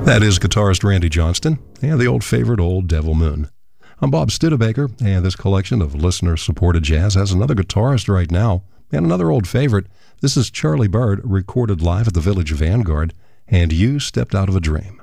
That is guitarist Randy Johnston and the old favorite, Old Devil Moon. I'm Bob Studebaker, and this collection of listener-supported jazz has another guitarist right now and another old favorite. This is Charlie Bard, recorded live at the Village Vanguard, and You Stepped Out of a Dream.